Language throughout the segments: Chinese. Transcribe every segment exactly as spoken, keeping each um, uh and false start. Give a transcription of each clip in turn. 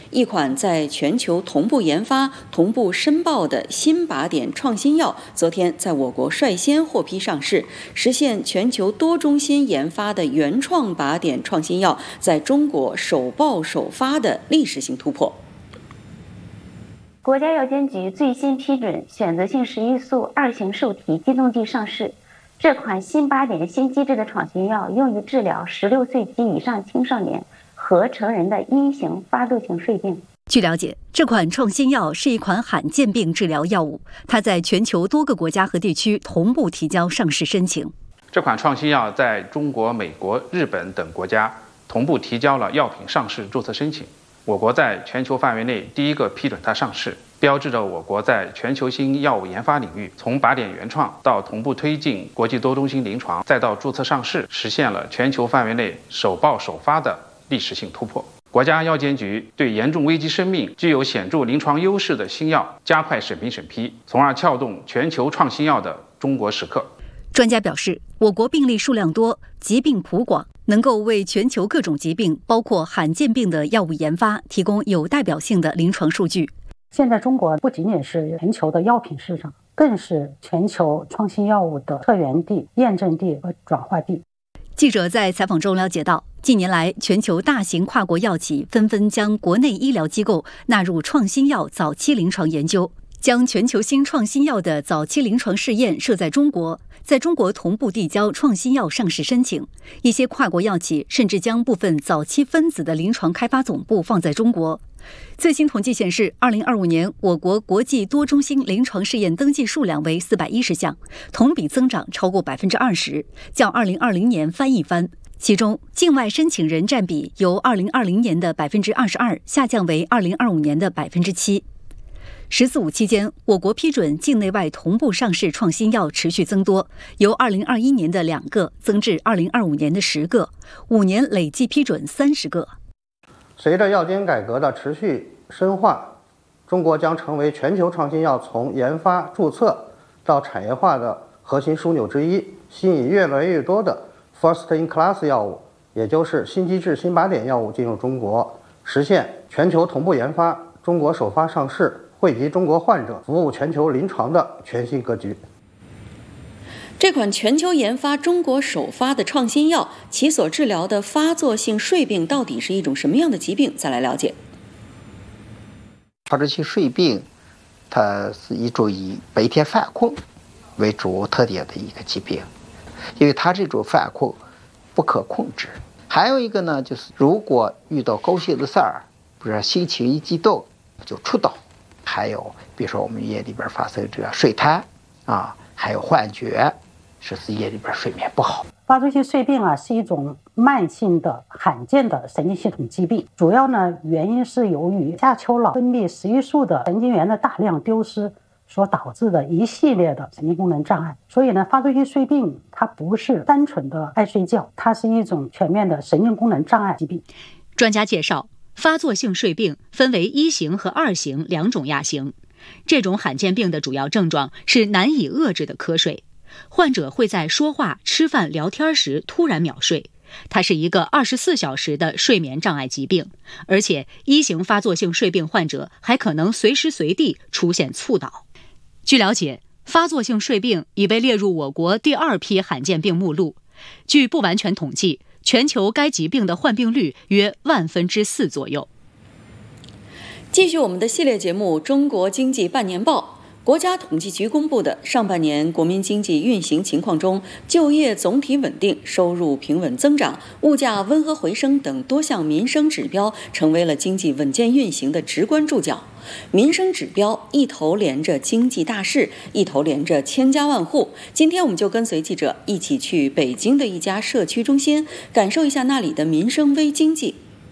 一款在全球同步研发、同步申报的新靶点创新药，昨天在我国率先获批上市，实现全球多中心研发的原创靶点创新药在中国首报首发的历史性突破。 国家药监局最新批准选择性十一速二型受体激动剂上市。这款新靶点新机制的创新药用于治疗十六岁及以上青少年和成人的一型发作性睡病。 据了解，这款创新药是一款罕见病治疗药物，它在全球多个国家和地区同步提交上市申请。 这款创新药在中国、美国、日本等国家同步提交了药品上市注册申请。我国在全球范围内第一个批准它上市，标志着我国在全球性药物研发领域，从靶点原创到同步推进国际多中心临床，再到注册上市，实现了全球范围内首报首发的历史性突破。国家药监局对严重危及生命、具有显著临床优势的新药加快审评审批，从而撬动全球创新药的中国时刻。 专家表示，我国病例数量多，疾病谱广，能够为全球各种疾病，包括罕见病的药物研发提供有代表性的临床数据。 现在中国不仅仅是全球的药品市场，更是全球创新药物的策源地、验证地和转化地。 记者在采访中了解到，近年来全球大型跨国药企纷纷将国内医疗机构纳入创新药早期临床研究，将全球新创新药的早期临床试验设在中国，在中国同步递交创新药上市申请。一些跨国药企甚至将部分早期分子的临床开发总部放在中国。最新统计显示，二零二五年我国国际多中心临床试验登记数量为四百一十项，同比增长超过百分之二十，较二零二零年翻一番。其中，境外申请人占比由二零二零年的百分之二十二下降为二零二五年的百分之七。十四五期间，我国批准境内外同步上市创新药持续增多，由二零二一年的两个增至二零二五年的十个，五年累计批准三十个。 随着药监改革的持续深化，中国将成为全球创新药从研发、注册到产业化的核心枢纽之一，吸引越来越多的 first in class 药物，也就是新机制新靶点药物进入中国，实现全球同步研发、中国首发上市、惠及中国患者、服务全球临床的全新格局。 这款全球研发、中国首发的创新药，其所治疗的发作性睡病到底是一种什么样的疾病？再来了解。 发作性睡病，它是一种以白天犯困为主特点的一个疾病，因为它这种犯困不可控制。还有一个呢，就是如果遇到高兴的事儿，比如说心情一激动就出倒。还有比如说我们夜里边发生这个睡瘫啊，还有幻觉，是指夜里边睡眠不好。 发作性睡病啊，是一种慢性的罕见的神经系统疾病，主要呢原因是由于下丘脑分泌十一素的神经元的大量丢失所导致的一系列的神经功能障碍。所以呢，发作性睡病它不是单纯的爱睡觉，它是一种全面的神经功能障碍疾病。 专家介绍，发作性睡病分为一型和二型两种亚型。这种罕见病的主要症状是难以遏制的瞌睡，患者会在说话、吃饭、聊天时突然秒睡。它是一个二十四小时的睡眠障碍疾病，而且一型发作性睡病患者还可能随时随地出现猝倒。据了解，发作性睡病已被列入我国第二批罕见病目录。据不完全统计，全球该疾病的患病率约万分之四左右。 继续我们的系列节目《中国经济半年报》。国家统计局公布的上半年国民经济运行情况中，就业总体稳定，收入平稳增长，物价温和回升等多项民生指标成为了经济稳健运行的直观注脚。民生指标一头连着经济大事，一头连着千家万户。今天我们就跟随记者一起去北京的一家社区中心，感受一下那里的民生微经济。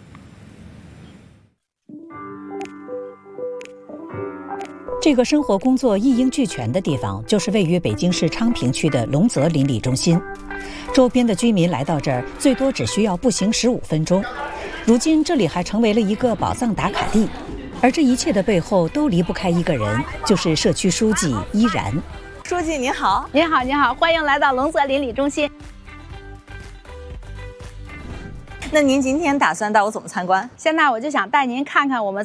这个生活工作一应俱全的地方，就是位于北京市昌平区的龙泽邻里中心。周边的居民来到这儿，最多只需要步行十五分钟。如今，这里还成为了一个宝藏打卡地。而这一切的背后，都离不开一个人，就是社区书记依然。 书记您好， 您好，您好，欢迎来到龙泽邻里中心。 那您今天打算带我怎么参观？ 现在我就想带您看看我们